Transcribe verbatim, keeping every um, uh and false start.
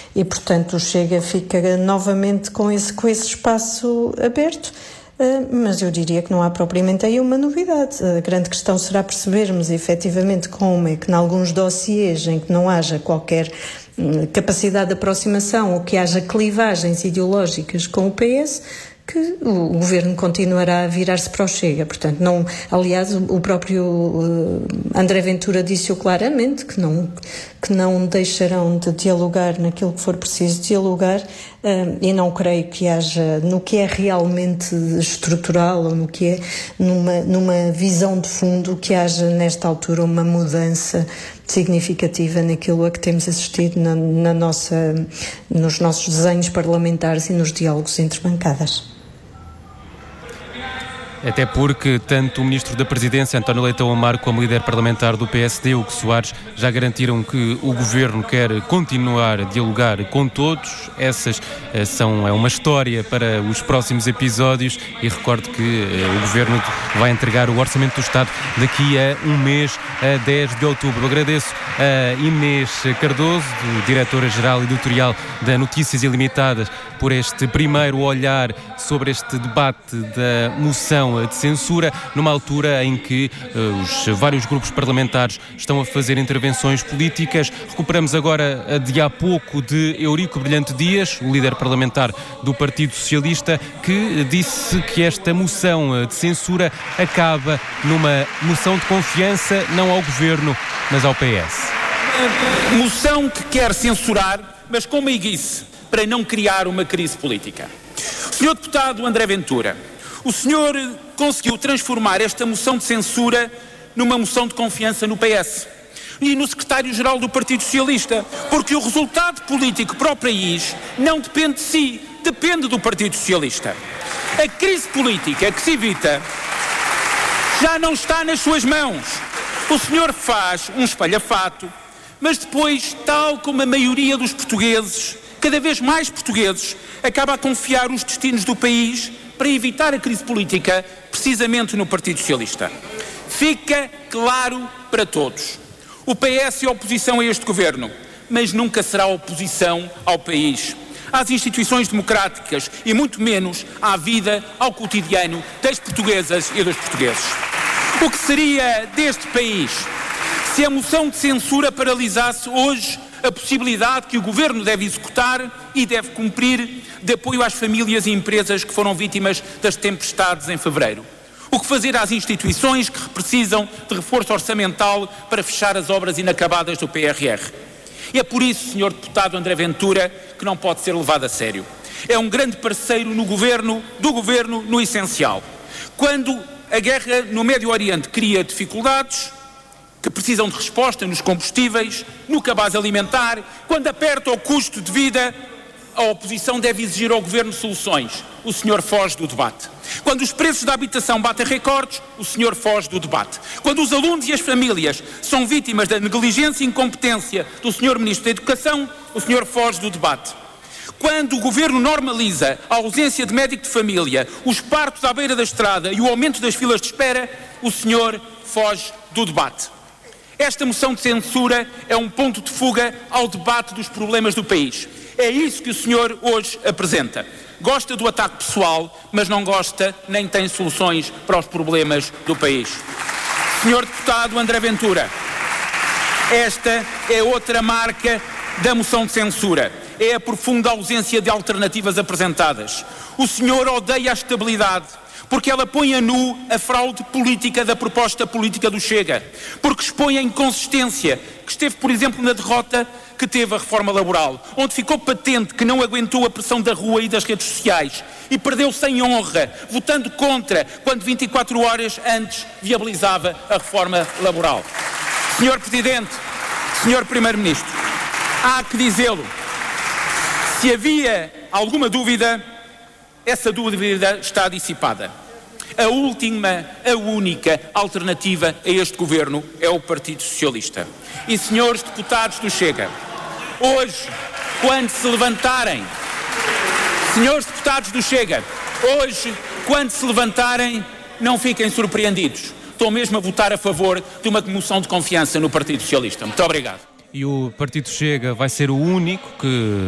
e, portanto, o Chega fica novamente com esse, com esse espaço aberto. Uh, mas eu diria que não há propriamente aí uma novidade. A grande questão será percebermos efetivamente como é que, em alguns dossiês em que não haja qualquer hum, capacidade de aproximação ou que haja clivagens ideológicas com o P S, que o, o Governo continuará a virar-se para o Chega. Portanto, não, aliás, o, o próprio uh, André Ventura disse-o claramente, que não, que não deixarão de dialogar naquilo que for preciso dialogar, uh, e não creio que haja, no que é realmente estrutural ou no que é numa, numa visão de fundo, que haja nesta altura uma mudança significativa naquilo a que temos assistido na, na nossa, nos nossos desenhos parlamentares e nos diálogos entre bancadas. Até porque tanto o Ministro da Presidência, António Leitão Amaro, como o líder parlamentar do P S D, Hugo Soares, já garantiram que o Governo quer continuar a dialogar com todos. Essas são, é uma história para os próximos episódios e recordo que eh, o Governo vai entregar o Orçamento do Estado daqui a um mês, a dez de outubro. Agradeço a Inês Cardoso, diretora-geral editorial da Notícias Ilimitadas, por este primeiro olhar sobre este debate da moção de censura, numa altura em que uh, os vários grupos parlamentares estão a fazer intervenções políticas. Recuperamos agora de há pouco de Eurico Brilhante Dias, o líder parlamentar do Partido Socialista, que disse que esta moção de censura acaba numa moção de confiança não ao Governo, mas ao P S. Moção que quer censurar, mas com meiguice, para não criar uma crise política. senhor Deputado André Ventura, o senhor conseguiu transformar esta moção de censura numa moção de confiança no P S e no secretário-geral do Partido Socialista, porque o resultado político para o país não depende de si, depende do Partido Socialista. A crise política que se evita já não está nas suas mãos. O senhor faz um espalhafato, mas depois, tal como a maioria dos portugueses, cada vez mais portugueses, acaba a confiar os destinos do país para evitar a crise política, precisamente no Partido Socialista. Fica claro para todos. O P S é oposição a este governo, mas nunca será oposição ao país, às instituições democráticas e muito menos à vida, ao cotidiano das portuguesas e dos portugueses. O que seria deste país se a moção de censura paralisasse hoje a possibilidade que o Governo deve executar e deve cumprir de apoio às famílias e empresas que foram vítimas das tempestades em fevereiro? O que fazer às instituições que precisam de reforço orçamental para fechar as obras inacabadas do P R R? E é por isso, senhor Deputado André Ventura, que não pode ser levado a sério. É um grande parceiro no governo, do Governo no essencial. Quando a guerra no Médio Oriente cria dificuldades que precisam de resposta nos combustíveis, no cabaz alimentar, quando aperta o custo de vida, a oposição deve exigir ao Governo soluções. O senhor foge do debate. Quando os preços da habitação batem recordes, o senhor foge do debate. Quando os alunos e as famílias são vítimas da negligência e incompetência do senhor Ministro da Educação, o senhor foge do debate. Quando o Governo normaliza a ausência de médico de família, os partos à beira da estrada e o aumento das filas de espera, o senhor foge do debate. Esta moção de censura é um ponto de fuga ao debate dos problemas do país. É isso que o senhor hoje apresenta. Gosta do ataque pessoal, mas não gosta nem tem soluções para os problemas do país. senhor Deputado André Ventura, esta é outra marca da moção de censura. É a profunda ausência de alternativas apresentadas. O senhor odeia a estabilidade, porque ela põe a nu a fraude política da proposta política do Chega, porque expõe a inconsistência que esteve, por exemplo, na derrota que teve a reforma laboral, onde ficou patente que não aguentou a pressão da rua e das redes sociais e perdeu sem honra, votando contra, quando vinte e quatro horas antes viabilizava a reforma laboral. senhor Presidente, senhor Primeiro-Ministro, há que dizê-lo, se havia alguma dúvida, essa dúvida está dissipada. A última, a única alternativa a este governo é o Partido Socialista. E, senhores deputados do Chega, hoje, quando se levantarem, senhores deputados do Chega, hoje, quando se levantarem, não fiquem surpreendidos. Estou mesmo a votar a favor de uma moção de confiança no Partido Socialista. Muito obrigado. E o Partido Chega vai ser o único que